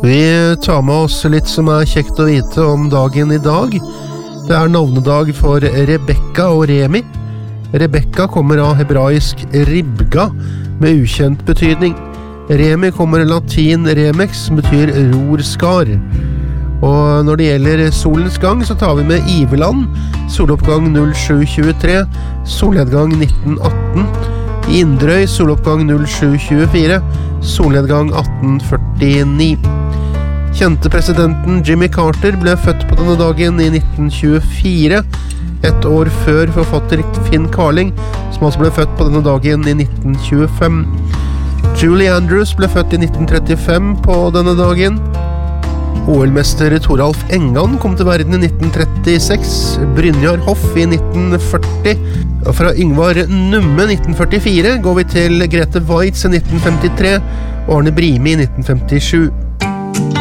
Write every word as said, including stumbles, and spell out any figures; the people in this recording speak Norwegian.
Vi tar med oss litt som er kjekt å vite om dagen i dag. Det er navnedag for Rebekka og Remi. Rebekka kommer av hebraisk ribga, med ukjent betydning. Remi kommer av latin remex, som betyr rorskar. Og når det gjelder solens gang, så tar vi med Iveland, soloppgang null sju tjuetre, solnedgang nitten atten. Inderøy, soloppgang null sju tjuefire, solnedgang atten førtini. Kjente presidenten Jimmy Carter ble født på denne dagen i nitten tjuefire, et år før forfatter Finn Carling, som også ble født på denne dagen i nitten tjuefem. Julie Andrews ble født i nitten trettifem på denne dagen. O L-mester Toralf Engan kom til verden i nitten trettiseks, Brynjar Hoff i nitten førti, og fra Yngvar Numme nitten førtifire går vi til Grete Weitz i nitten femtitre og Arne Brimi i nitten femtisju.